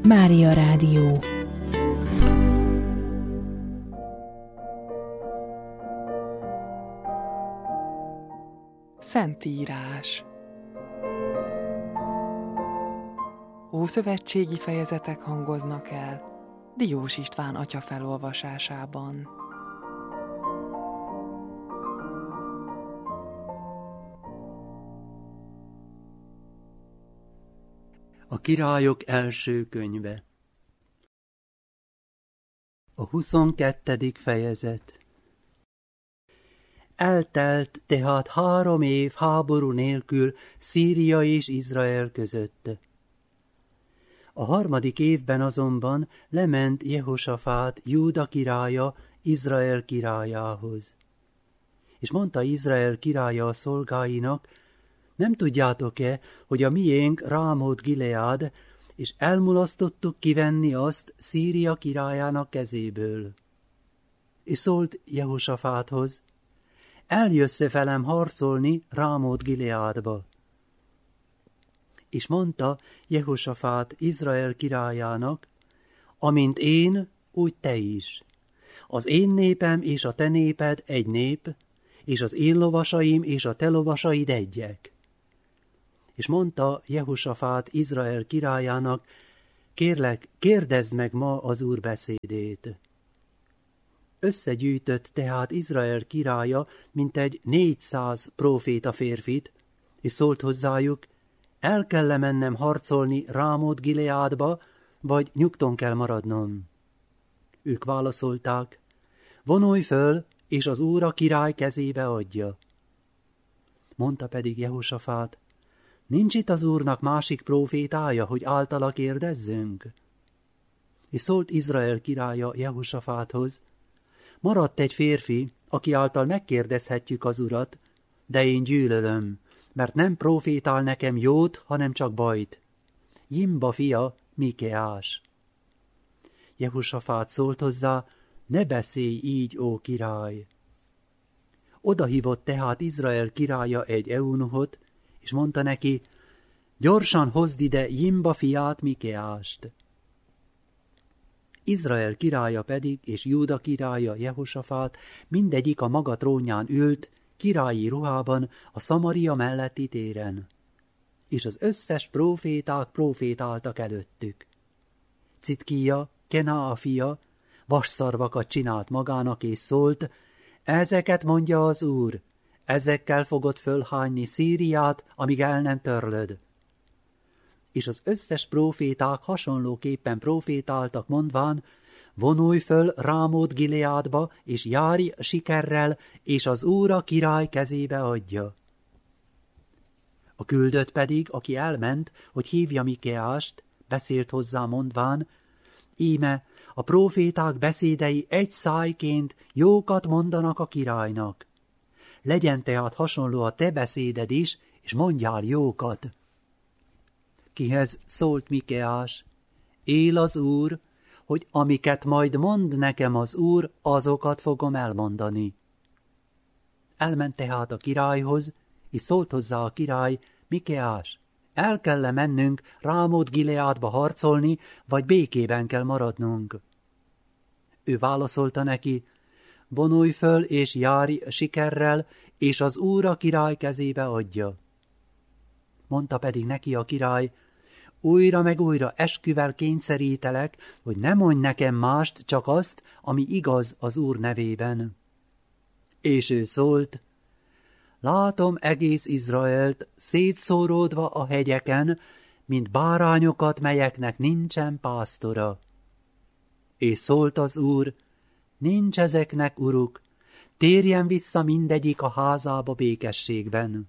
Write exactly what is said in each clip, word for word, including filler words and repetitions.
Mária Rádió. Szentírás. Ószövetségi fejezetek hangoznak el Diós István atya felolvasásában. A Királyok első könyve. A huszonkettedik fejezet. Eltelt tehát három év háború nélkül Szíria és Izrael között. A harmadik évben azonban lement Jehosafát, Júda királya, Izrael királyához. És mondta Izrael királya a szolgáinak: nem tudjátok-e, hogy a miénk Rámót Gileád, és elmulasztottuk kivenni azt Szíria királyának kezéből? És szólt Jehosafáthoz: eljössze velem harcolni Rámót Gileádba. És mondta Jehosafát Izrael királyának: amint én, úgy te is. Az én népem és a te néped egy nép, és az én lovasaim és a te lovasaid egyek. És mondta Jehosafát Izrael királyának: kérlek, kérdezd meg ma az Úr beszédét. Összegyűjtött tehát Izrael királya mintegy négyszáz próféta férfit, és szólt hozzájuk: el kell mennem harcolni Rámót Gileádba, vagy nyugton kell maradnom? Ők válaszolták: vonulj föl, és az Úr a király kezébe adja. Mondta pedig Jehosafát: nincs itt az Úrnak másik prófétája, hogy általa kérdezzünk? És szólt Izrael királya Jehosafáthoz: maradt egy férfi, aki által megkérdezhetjük az Urat, de én gyűlölöm, mert nem prófétál nekem jót, hanem csak bajt. Jimba fia, Mikeás. Jehosafát szólt hozzá: ne beszélj így, ó király! Oda hívott tehát Izrael királya egy eunuchot, és mondta neki: gyorsan hozd ide Jimba fiát, Mikeást. Izrael királya pedig és Júda királya Jehosafát mindegyik a maga trónján ült, királyi ruhában a Szamaria melletti téren, és az összes próféták prófétáltak előttük. Citkija, Kenaa fia, vasszarvakat csinált magának, és szólt: ezeket mondja az Úr, ezekkel fogod fölhányni Szíriát, amíg el nem törlöd. És az összes próféták hasonlóképpen prófétáltak, mondván: vonulj föl Rámót Gileádba, és járj sikerrel, és az Úr a király kezébe adja. A küldött pedig, aki elment, hogy hívja Mikeást, beszélt hozzá mondván: íme, a próféták beszédei egy szájként jókat mondanak a királynak. Legyen tehát hasonló a te beszéded is, és mondjál jókat. Kihez szólt Mikeás: él az Úr, hogy amiket majd mond nekem az Úr, azokat fogom elmondani. Elment tehát a királyhoz, és szólt hozzá a király: Mikeás, el kell mennünk Rámót Gileádba harcolni, vagy békében kell maradnunk? Ő válaszolta neki: vonulj föl és járj sikerrel, és az Úr a király kezébe adja. Mondta pedig neki a király: újra meg újra esküvel kényszerítelek, hogy ne mondj nekem mást, csak azt, ami igaz az Úr nevében. És ő szólt: látom egész Izraelt szétszóródva a hegyeken, mint bárányokat, melyeknek nincsen pásztora. És szólt az Úr: nincs ezeknek uruk, térjen vissza mindegyik a házába békességben.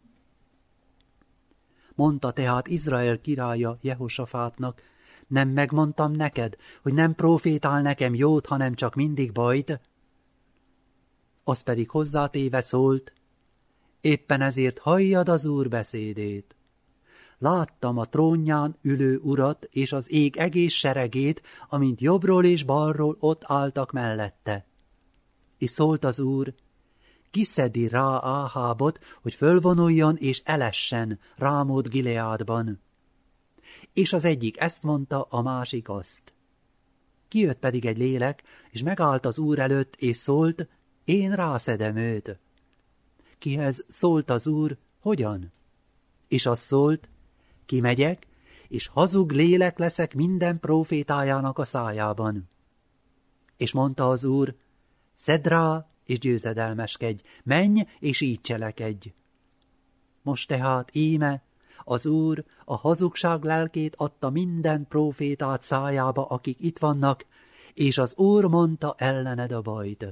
Mondta tehát Izrael királya Jehosafátnak: nem megmondtam neked, hogy nem prófétál nekem jót, hanem csak mindig bajt? Az pedig hozzátéve szólt: éppen ezért halljad az Úr beszédét. Láttam a trónján ülő urat és az ég egész seregét, amint jobbról és balról ott álltak mellette. És szólt az Úr: kiszedi rá Áhábot, hogy fölvonuljon és elessen Rámót Gileádban. És az egyik ezt mondta, a másik azt. Kijött pedig egy lélek, és megállt az Úr előtt, és szólt, én rászedem őt. Kihez szólt az Úr, hogyan? És az szólt, kimegyek, és hazug lélek leszek minden prófétájának a szájában. És mondta az Úr, szedd rá, és győzedelmeskedj, menj, és így cselekedj. Most tehát íme, az Úr a hazugság lelkét adta minden prófétát szájába, akik itt vannak, és az Úr mondta ellened a bajt.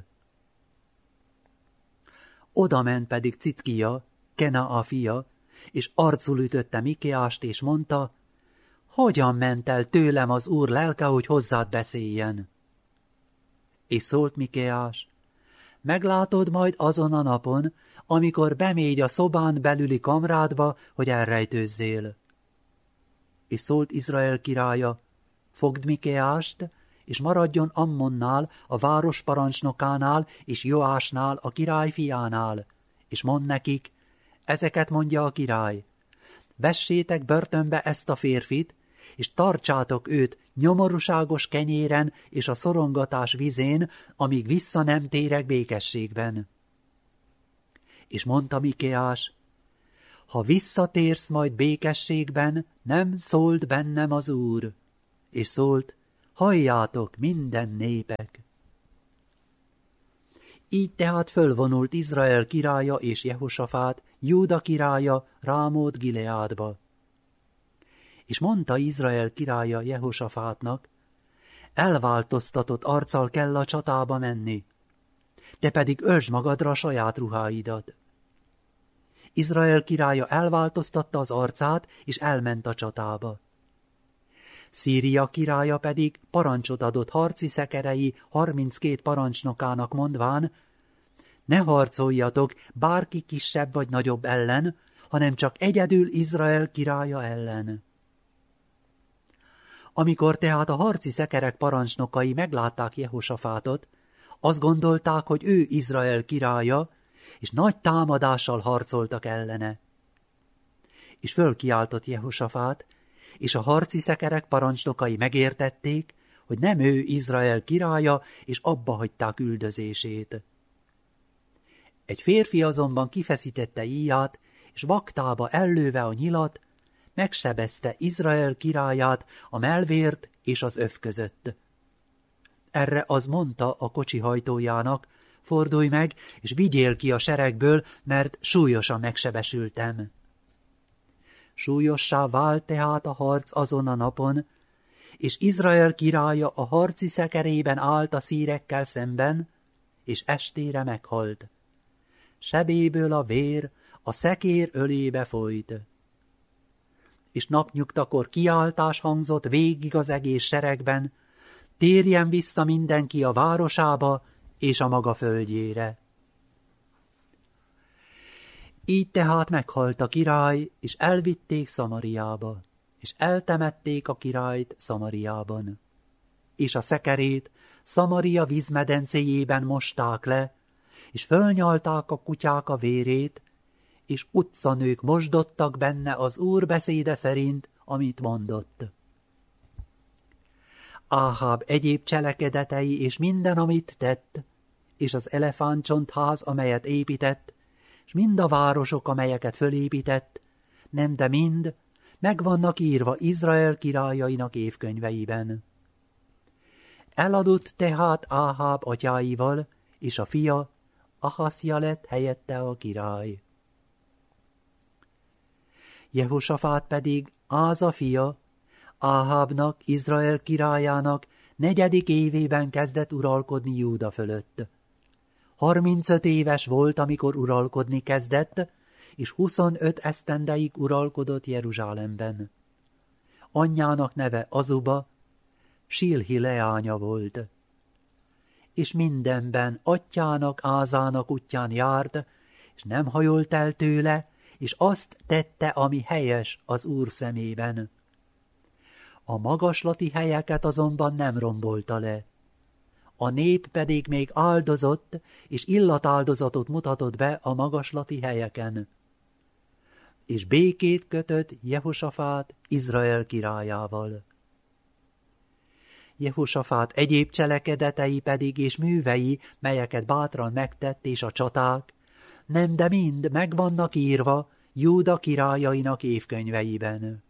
Oda ment pedig Citkia, Kenaa fia, és arcul ütötte Mikéást, és mondta, hogyan ment el tőlem az Úr lelke, hogy hozzád beszéljen? És szólt Mikéás, meglátod majd azon a napon, amikor bemégy a szobán belüli kamrádba, hogy elrejtőzzél. És szólt Izrael királya, fogd Mikéást, és maradjon Ammonnál, a város parancsnokánál, és Joásnál, a király fiánál, és mondd nekik, ezeket mondja a király, vessétek börtönbe ezt a férfit, és tartsátok őt nyomorúságos kenyéren és a szorongatás vizén, amíg vissza nem térek békességben. És mondta Mikéás, ha visszatérsz majd békességben, nem szólt bennem az Úr. És szólt, halljátok minden népek. Így tehát fölvonult Izrael királya és Jehosafát, Júda királya Rámót Gileádba. És mondta Izrael királya Jehosafátnak, elváltoztatott arccal kell a csatába menni, te pedig öltsd magadra a saját ruháidat. Izrael királya elváltoztatta az arcát, és elment a csatába. Szíria királya pedig parancsot adott harci szekerei harminckét parancsnokának mondván, ne harcoljatok bárki kisebb vagy nagyobb ellen, hanem csak egyedül Izrael királya ellen. Amikor tehát a harci szekerek parancsnokai meglátták Jehosafátot, azt gondolták, hogy ő Izrael királya, és nagy támadással harcoltak ellene. És fölkiáltott Jehosafát, és a harci szekerek parancsnokai megértették, hogy nem ő Izrael királya, és abba hagyták üldözését. Egy férfi azonban kifeszítette íját, és vaktába ellőve a nyilat, megsebezte Izrael királyát a mellvért és az öv között. Erre az mondta a kocsi hajtójának, fordulj meg, és vigyél ki a seregből, mert súlyosan megsebesültem. Súlyossá vált tehát a harc azon a napon, és Izrael királya a harci szekerében állt a szírekkel szemben, és estére meghalt. Sebéből a vér a szekér ölébe folyt. És napnyugtakor kiáltás hangzott végig az egész seregben, térjen vissza mindenki a városába és a maga földjére. Így tehát meghalt a király, és elvitték Szamariába, és eltemették a királyt Szamariában. És a szekerét Szamaria vízmedencéjében mosták le, és fölnyalták a kutyák a vérét, és utcanők mosdottak benne az Úr beszéde szerint, amit mondott. Áháb egyéb cselekedetei és minden, amit tett, és az elefántcsontház, amelyet épített, és mind a városok, amelyeket fölépített, nem de mind, meg vannak írva Izrael királyainak évkönyveiben. Eladott tehát Áháb atyáival, és a fia, Ahaszja lett helyette a király. Jehosafát pedig Áza fia, Áhábnak, Izrael királyának negyedik évében kezdett uralkodni Júda fölött. Harmincöt éves volt, amikor uralkodni kezdett, és huszonöt esztendeig uralkodott Jeruzsálemben. Anyjának neve Azuba, Silhi leánya volt. És mindenben atyának, Ázának útján járt, és nem hajolt el tőle, és azt tette, ami helyes az Úr szemében. A magaslati helyeket azonban nem rombolta le. A nép pedig még áldozott, és illatáldozatot mutatott be a magaslati helyeken. és békét kötött Jehosafát Izrael királyával. Jehosafát egyéb cselekedetei pedig és művei, melyeket bátran megtett, és a csaták, nem, de mind meg vannak írva Júda királyainak évkönyveiben.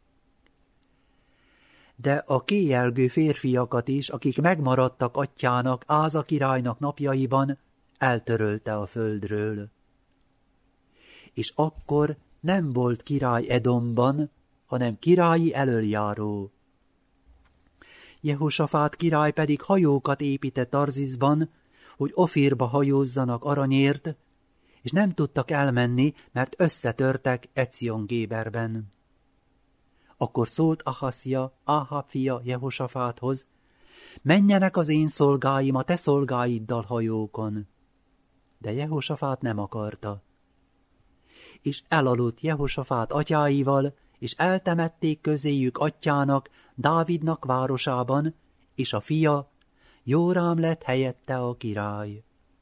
De a kéjelgő férfiakat is, akik megmaradtak atyjának, Áza királynak napjaiban, eltörölte a földről. És akkor nem volt király Edomban, hanem királyi elöljáró. Jehosafát király pedig hajókat épített Tarzizban, hogy Ofirba hajózzanak aranyért, és nem tudtak elmenni, mert összetörtek Ecjon-Géberben. Akkor szólt Ahaszia, Áháb fia Jehosafáthoz, menjenek az én szolgáim a te szolgáiddal hajókon. De Jehosafát nem akarta. És elaludt Jehosafát atyáival, és eltemették közéjük atyának, Dávidnak városában, és a fia, Jórám lett helyette a király.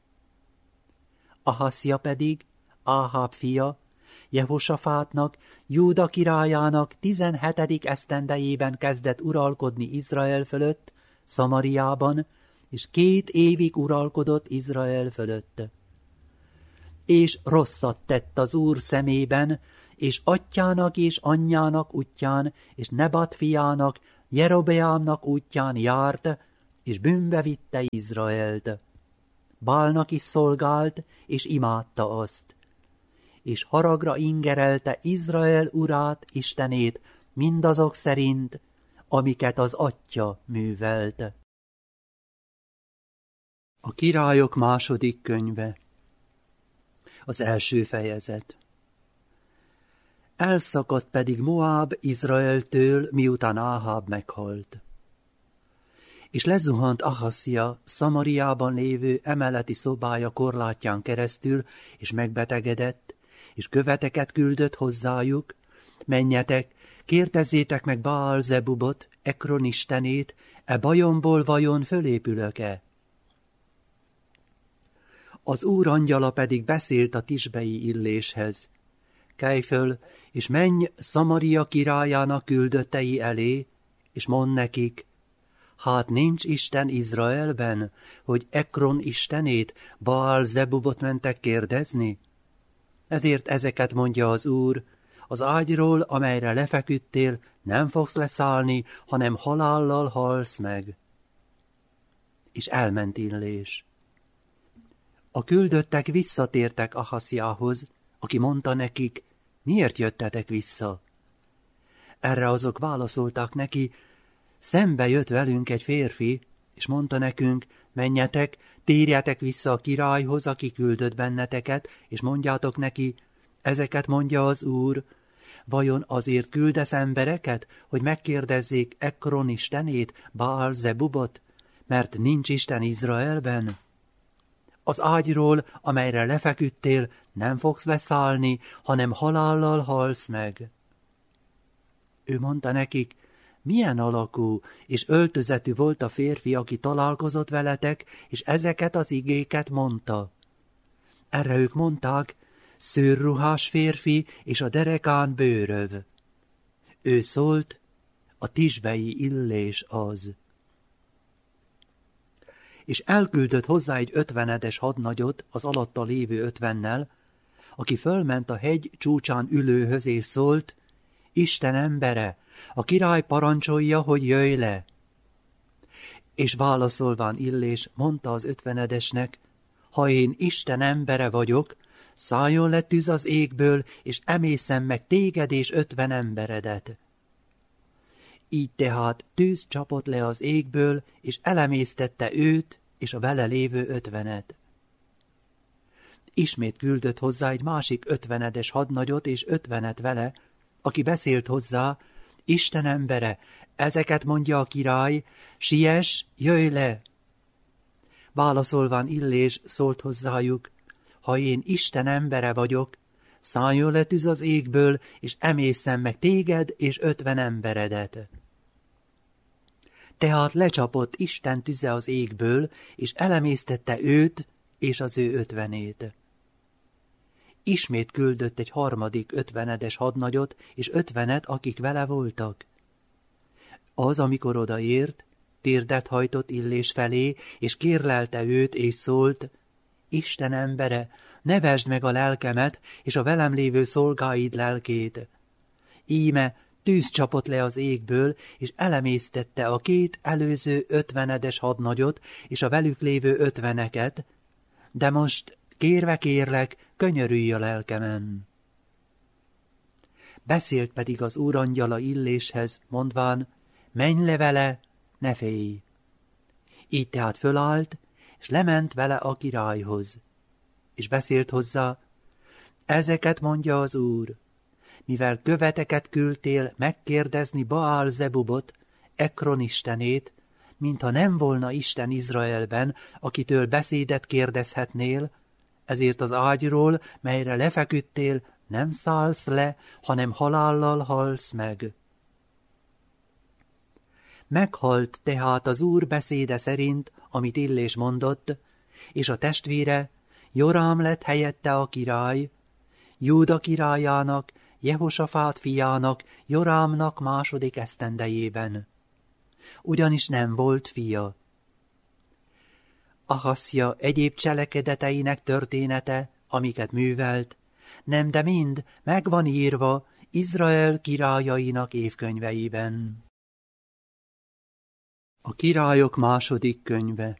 Ahaszia pedig, Áháb fia, Jehosafátnak, Júda királyának tizenhetedik esztendejében kezdett uralkodni Izrael fölött, Szamariában, és két évig uralkodott Izrael fölött. És rosszat tett az Úr szemében, és atyának és anyjának útján, és Nebat fiának, Jerobeámnak útján járt, és bűnbe vitte Izraelt. Bálnak is szolgált, és imádta azt. És haragra ingerelte Izrael urát, Istenét, mindazok szerint, amiket az atya művelt. A Királyok második könyve. Az első fejezet. Elszakadt pedig Moáb Izraeltől, miután Áháb meghalt. És lezuhant Ahaszia Szamariában lévő emeleti szobája korlátján keresztül, és megbetegedett, és követeket küldött hozzájuk, menjetek, kérdezzétek meg Baál-zebubot, Ekron istenét, e bajomból vajon fölépülök-e? Az Úr angyala pedig beszélt a tisbei Illéshez. Kelj föl, és menj Szamaria királyának küldöttei elé, és mondd nekik, hát nincs Isten Izraelben, hogy Ekron istenét, Baál-zebubot mentek kérdezni? Ezért ezeket mondja az Úr, az ágyról, amelyre lefeküdtél, nem fogsz leszállni, hanem halállal halsz meg. És elment Illés. A küldöttek visszatértek Ahasziához, aki mondta nekik, miért jöttetek vissza? Erre azok válaszolták neki, szembe jött velünk egy férfi, és mondta nekünk, menjetek, térjetek vissza a királyhoz, aki küldött benneteket, és mondjátok neki, ezeket mondja az Úr, vajon azért küldesz embereket, hogy megkérdezzék Ekron istenét, Baál-zebubot, mert nincs Isten Izraelben? Az ágyról, amelyre lefeküdtél, nem fogsz leszállni, hanem halállal halsz meg. Ő mondta nekik, milyen alakú és öltözetű volt a férfi, aki találkozott veletek, és ezeket az igéket mondta. Erre ők mondták, szőrruhás férfi, és a derekán bőröv. Ő szólt, a tisbei Illés az. És elküldött hozzá egy ötvenedes hadnagyot az alatta lévő ötvennel, aki fölment a hegy csúcsán ülőhöz, és szólt, Isten embere, a király parancsolja, hogy jöjj le. És válaszolván Illés mondta az ötvenedesnek, ha én Isten embere vagyok, szálljon le tűz az égből, és emészem meg téged és ötven emberedet. Így tehát tűz csapott le az égből, és elemésztette őt és a vele lévő ötvenet. Ismét küldött hozzá egy másik ötvenedes hadnagyot és ötvenet vele, aki beszélt hozzá, Isten embere, ezeket mondja a király, siess, jöjj le! Válaszolván Illés szólt hozzájuk, ha én Isten embere vagyok, szálljon le tűz az égből, és emészem meg téged és ötven emberedet. Tehát lecsapott Isten tüze az égből, és elemésztette őt és az ő ötvenét. ismét küldött egy harmadik ötvenedes hadnagyot, és ötvenet, akik vele voltak. Az, amikor odaért, térdet hajtott Illés felé, és kérlelte őt, és szólt: Isten embere, ne vesd meg a lelkemet, és a velem lévő szolgáid lelkét. Íme tűz csapott le az égből, és elemésztette a két előző ötvenedes hadnagyot, és a velük lévő ötveneket, de most kérve kérlek, könyörülj a lelkemen. Beszélt pedig az úrangyala Illéshez, mondván: menj le vele, ne félj. Így tehát fölállt, és lement vele a királyhoz. És beszélt hozzá: ezeket mondja az Úr, mivel követeket küldtél megkérdezni Baál Zebubot, Ekron istenét, mintha nem volna Isten Izraelben, akitől beszédet kérdezhetnél, ezért az ágyról, melyre lefeküdtél, nem szállsz le, hanem halállal halsz meg. Meghalt tehát az Úr beszéde szerint, amit Illés mondott, és a testvére, Jorám lett helyette a király, Júda királyának, Jehosafát fiának, Jorámnak második esztendejében. Ugyanis nem volt fia. Ahaszja egyéb cselekedeteinek története, amiket művelt, nem, de mind megvan írva Izrael királyainak évkönyveiben. A királyok második könyve.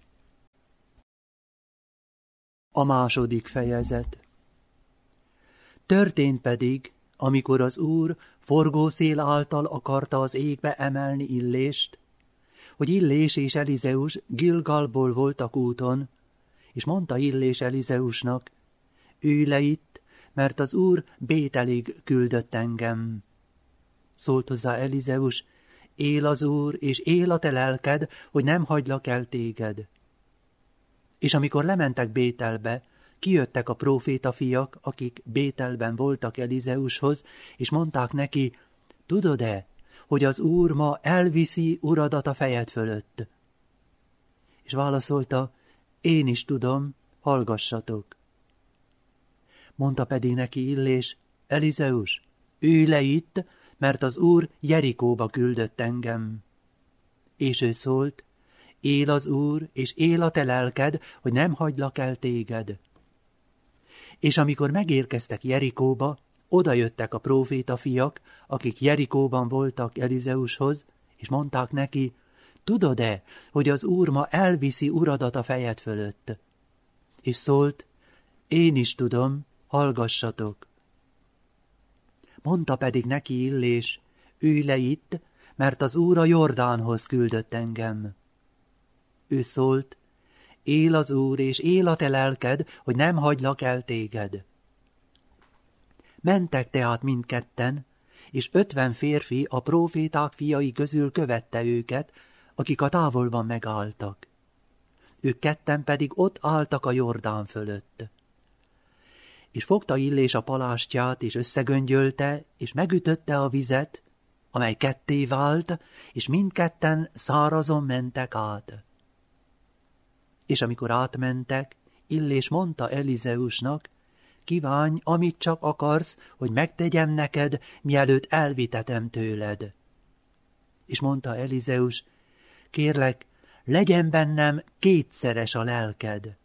A második fejezet. Történt pedig, amikor az Úr forgószél által akarta az égbe emelni Illést, hogy Illés és Elizeus Gilgalból voltak úton, és mondta Illés Elizeusnak: ülj le itt, mert az Úr Bételig küldött engem. Szólt hozzá Elizeus: él az Úr, és él a te lelked, hogy nem hagylak el téged. És amikor lementek Bételbe, kijöttek a próféta fiak, akik Bételben voltak Elizeushoz, és mondták neki: tudod-e, hogy az Úr ma elviszi uradat a fejed fölött? És válaszolta: én is tudom, hallgassatok. Mondta pedig neki Illés: Elizeus, ülj le itt, mert az Úr Jerikóba küldött engem. És ő szólt: él az Úr, és él a te lelked, hogy nem hagylak el téged. És amikor megérkeztek Jerikóba, odajöttek a próféta fiak, akik Jerikóban voltak Elizeushoz, és mondták neki: tudod-e, hogy az Úr ma elviszi uradat a fejed fölött? És szólt: én is tudom, hallgassatok. Mondta pedig neki Illés: ülj le itt, mert az Úr a Jordánhoz küldött engem. Ő szólt: él az Úr, és él a te lelked, hogy nem hagylak el téged. Mentek tehát mindketten, és ötven férfi a próféták fiai közül követte őket, akik a távolban megálltak. Ők ketten pedig ott álltak a Jordán fölött. És fogta Illés a palástját, és összegöngyölte, és megütötte a vizet, amely ketté vált, és mindketten szárazon mentek át. És amikor átmentek, Illés mondta Elizeusnak: kívánj, amit csak akarsz, hogy megtegyem neked, mielőtt elvitetem tőled. És mondta Elizeus: kérlek, legyen bennem kétszeres a lelked.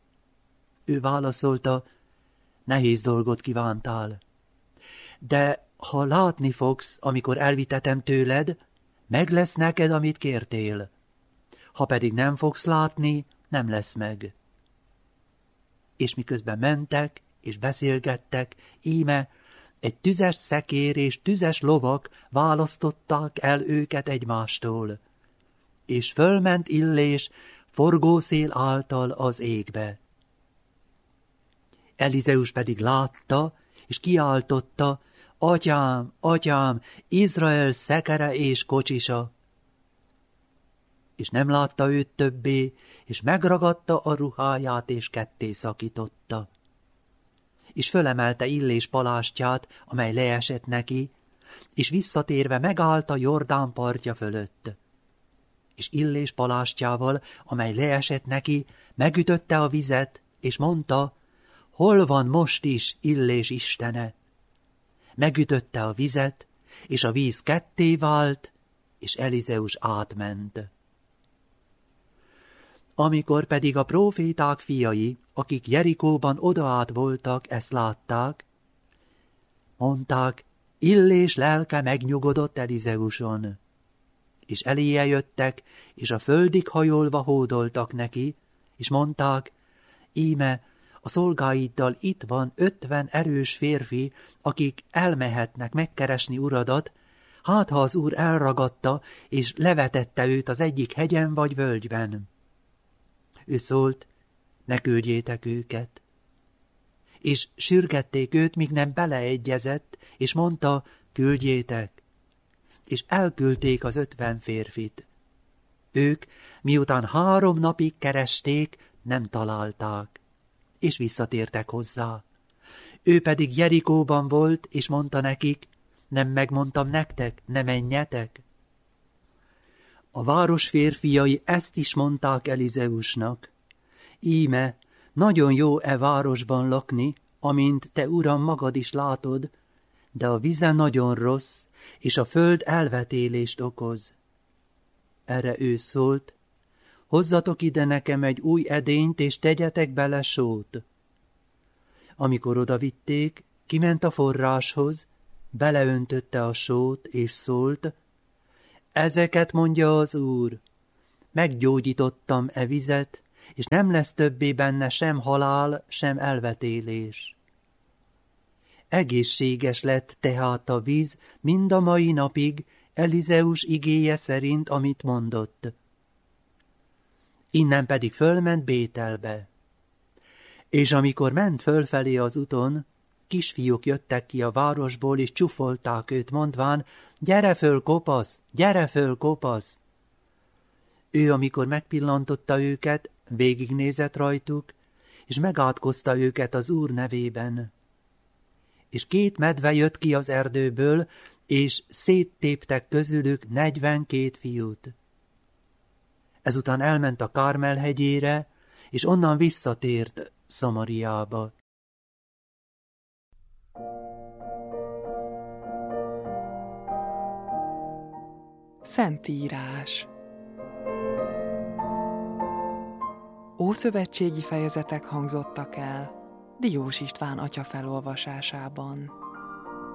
Ő válaszolta: nehéz dolgot kívántál. De ha látni fogsz, amikor elvitetem tőled, meg lesz neked, amit kértél. Ha pedig nem fogsz látni, nem lesz meg. És miközben mentek, és beszélgettek, íme egy tüzes szekér és tüzes lovak választották el őket egymástól. És fölment Illés forgószél által az égbe. Elizeus pedig látta, és kiáltotta: atyám, atyám, Izrael szekere és kocsisa. És nem látta őt többé, és megragadta a ruháját, és ketté szakította. És fölemelte Illés palástját, amely leesett neki, és visszatérve megállt a Jordán partja fölött. És Illés palástjával, amely leesett neki, megütötte a vizet, és mondta: hol van most is Illés istene? Megütötte a vizet, és a víz ketté vált, és Elizeus átment. Amikor pedig a próféták fiai, akik Jerikóban odaát voltak, ezt látták, mondták, Illés lelke megnyugodott Elizeuson. És eléje jöttek, és a földig hajolva hódoltak neki, és mondták, íme, a szolgáiddal itt van ötven erős férfi, akik elmehetnek megkeresni uradat, hát ha az úr elragadta, és levetette őt az egyik hegyen vagy völgyben. Ő szólt, ne küldjétek őket. És sürgették őt, míg nem beleegyezett, és mondta, küldjétek. És elküldték az ötven férfit. Ők, miután három napig keresték, nem találták, és visszatértek hozzá. Ő pedig Jerikóban volt, és mondta nekik, nem megmondtam nektek, ne menjetek? A város férfiai ezt is mondták Elizeusnak. Íme, nagyon jó e városban lakni, amint te, uram, magad is látod, de a vize nagyon rossz, és a föld elvetélést okoz. Erre ő szólt, hozzatok ide nekem egy új edényt, és tegyetek bele sót. Amikor oda vitték, kiment a forráshoz, beleöntötte a sót, és szólt, ezeket mondja az Úr, meggyógyítottam e vizet, és nem lesz többé benne sem halál, sem elvetélés. Egészséges lett tehát a víz mind a mai napig, Elizeus igéje szerint, amit mondott. Innen pedig fölment Bételbe. És amikor ment fölfelé az úton, kisfiúk jöttek ki a városból, és csúfolták őt, mondván, gyere föl, kopasz, gyere föl, kopasz! Ő, amikor megpillantotta őket, végignézett rajtuk, és megátkozta őket az Úr nevében. És két medve jött ki az erdőből, és széttéptek közülük negyvenkét fiút. Ezután elment a Kármel hegyére, és onnan visszatért Szamariába. Szentírás. Ószövetségi fejezetek hangzottak el Diós István atya felolvasásában.